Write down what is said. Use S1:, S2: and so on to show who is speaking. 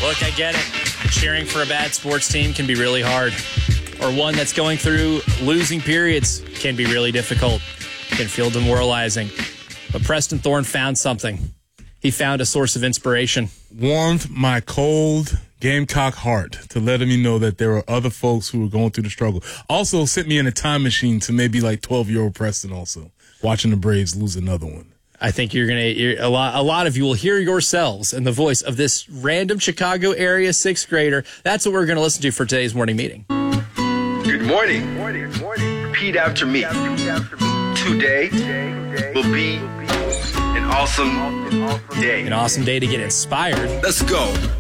S1: Look, I get it. Cheering for a bad sports team can be really hard. Or one that's going through losing periods can be really difficult. Can feel demoralizing. But Preston Thorne found something. He found a source of inspiration.
S2: Warmed my cold Gamecock heart to letting me know that there were other folks who were going through the struggle. Also sent me in a time machine to maybe like 12-year-old Preston also, watching the Braves lose another one.
S1: I think a lot of you will hear yourselves in the voice of this random Chicago area sixth grader. That's what we're going to listen to for today's morning meeting.
S3: Good morning. Repeat after me. Today will be an awesome day.
S1: An awesome day to get inspired.
S3: Let's go.